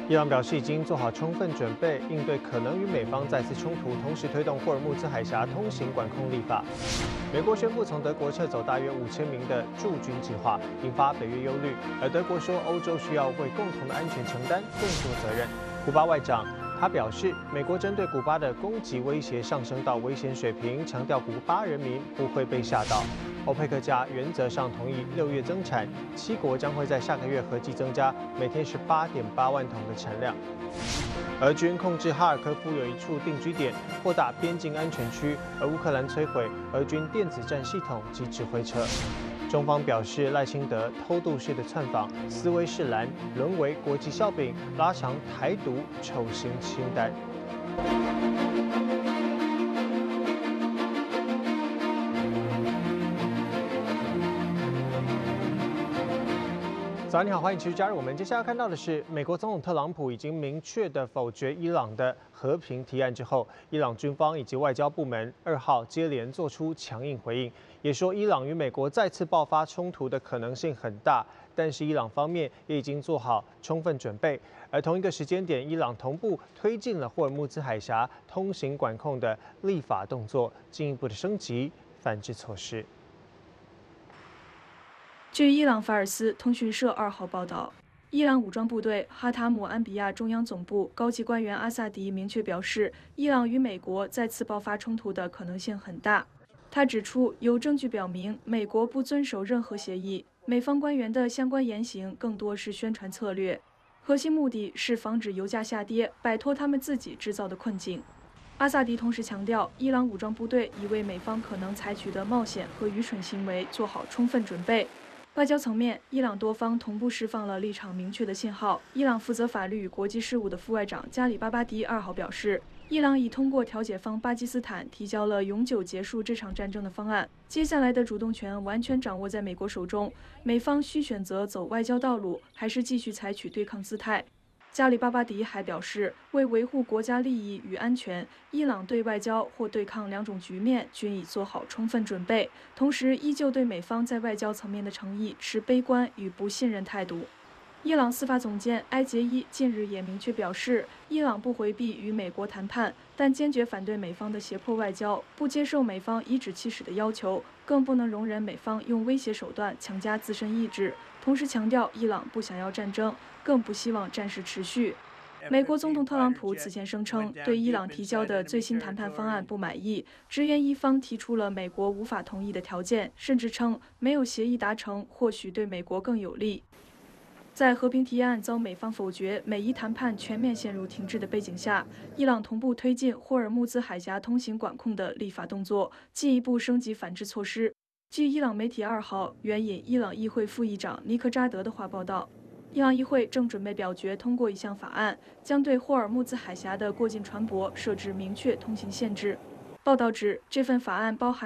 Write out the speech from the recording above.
伊朗表示已经做好充分准备，应对可能与美方再次冲突，同时推动霍尔木兹海峡通行管控立法。美国宣布从德国撤走大约5000名的驻军计划，引发北约忧虑。而德国说，欧洲需要为共同的安全承担更多责任。古巴外长他表示，美国针对古巴的攻击威胁上升到危险水平，强调古巴人民不会被吓到。欧佩克加原则上同意6月增产，7国将会在下个月合计增加每天18.8万桶的产量。俄军控制哈尔科夫有一处定居点，扩大边境安全区，而乌克兰摧毁俄军电子战系统及指挥车。中方表示，赖清德偷渡式的窜访，思维示蓝，沦为国际笑柄，拉长台独丑行清单。早上你好，欢迎持续加入我们。接下来看到的是，美国总统特朗普已经明确的否决伊朗的和平提案之后，伊朗军方以及外交部门2号接连做出强硬回应，也说伊朗与美国再次爆发冲突的可能性很大，但是伊朗方面也已经做好充分准备。而同一个时间点，伊朗同步推进了霍尔木兹海峡通行管控的立法动作，进一步的升级反制措施。 据伊朗法尔斯通讯社2号报道，伊朗武装部队哈塔姆安比亚中央总部高级官员阿萨迪明确表示，伊朗与美国再次爆发冲突的可能性很大。他指出，有证据表明美国不遵守任何协议，美方官员的相关言行更多是宣传策略，核心目的是防止油价下跌，摆脱他们自己制造的困境。阿萨迪同时强调，伊朗武装部队已为美方可能采取的冒险和愚蠢行为做好充分准备。外交层面，伊朗多方同步释放了立场明确的信号。伊朗负责法律与国际事务的副外长加里巴巴迪2号表示，伊朗已通过调解方巴基斯坦提交了永久结束这场战争的方案，接下来的主动权完全掌握在美国手中，美方需选择走外交道路，还是继续采取对抗姿态。加里巴巴迪还表示，为维护国家利益与安全，伊朗对外交或对抗2种局面均已做好充分准备，同时依旧对美方在外交层面的诚意持悲观与不信任态度。伊朗司法总监埃杰伊近日也明确表示，伊朗不回避与美国谈判，但坚决反对美方的胁迫外交，不接受美方颐指气使的要求，更不能容忍美方用威胁手段强加自身意志。同时强调，伊朗不想要战争，更不希望战事持续。美国总统特朗普此前声称，对伊朗提交的最新谈判方案不满意，直言伊方提出了美国无法同意的条件，甚至称没有协议达成，或许对美国更有利。在和平提案遭美方否决，美伊谈判全面陷入停滞的背景下，伊朗同步推进霍尔木兹海峡通行管控的立法动作，进一步升级反制措施。据伊朗媒体2号援引伊朗议会副议长尼克扎德的话报道，伊朗议会正准备表决通过一项法案，将对霍尔木兹海峡的过境船舶设置明确通行限制。报道指，这份法案包含